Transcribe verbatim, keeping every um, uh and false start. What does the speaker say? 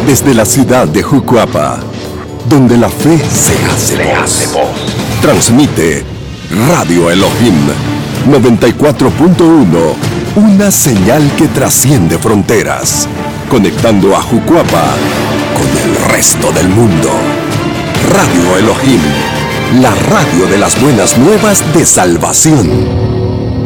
Desde la ciudad de Jucuapa, donde la fe se hace, se voz. hace voz. Transmite Radio Elohim noventa y cuatro punto uno, una señal que trasciende fronteras, conectando a Jucuapa con el resto del mundo. Radio Elohim, la radio de las buenas nuevas de salvación.